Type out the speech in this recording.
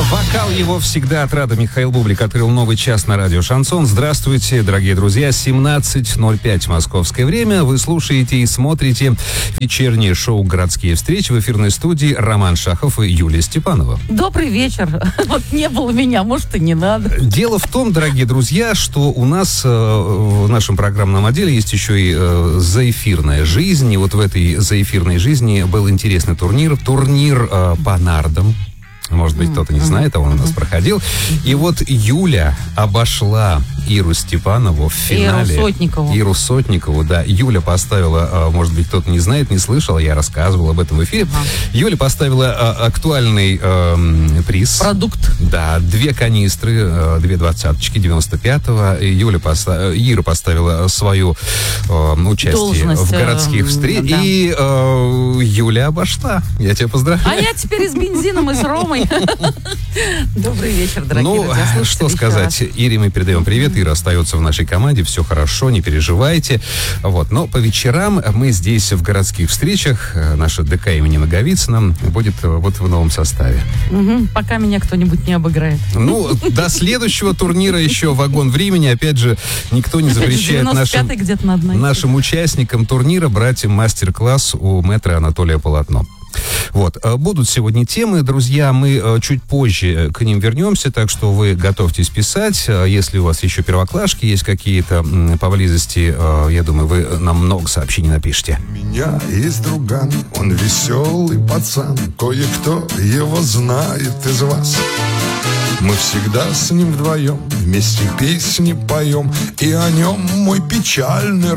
Вокал его всегда отрада. Михаил Бублик открыл новый час на радио «Шансон». Здравствуйте, дорогие друзья. 17:05 московское время. Вы слушаете и смотрите вечернее шоу «Городские встречи». В эфирной студии Роман Шахов и Юлия Степанова. Добрый вечер. Вот не было меня, может, и не надо. Дело в том, дорогие друзья, что у нас в нашем программном отделе есть еще и заэфирная жизнь. И вот в этой заэфирной жизни был интересный турнир по нардам. Может быть, кто-то не знает, а он у нас проходил. И вот Юля обошла Иру Степанову в финале. Иру Сотникову, да. Юля поставила, может быть, кто-то не знает, не слышал, я рассказывал об этом в эфире. Юля поставила актуальный приз. Продукт. Да, 2 канистры, 2 двадцаточки 95-го. Ира поставила свое участие в городских встречах. Да. И Юля обошла. Я тебя поздравляю. А я теперь и с бензином, и с Ромой. Добрый вечер, дорогие друзья. Ну, что сказать. Ире мы передаем привет. Ира остается в нашей команде. Все хорошо, не переживайте. Вот. Но по вечерам мы здесь в городских встречах. Наша ДК имени Наговицына будет вот в новом составе. Пока меня кто-нибудь не обыграет. Ну, до следующего турнира еще вагон времени. Опять же, никто не запрещает нашим участникам турнира брать мастер-класс у мэтра Анатолия Полотно. Вот. Будут сегодня темы, друзья, мы чуть позже к ним вернемся, так что вы готовьтесь писать. Если у вас еще первоклашки есть какие-то поблизости, я думаю, вы нам много сообщений напишите. У меня есть друган, он веселый пацан, кое-кто его знает из вас. Мы всегда с ним вдвоем вместе песни поем, и о нем мой печальный